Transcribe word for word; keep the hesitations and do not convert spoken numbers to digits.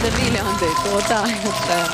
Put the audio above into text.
的力量得多大呀？对。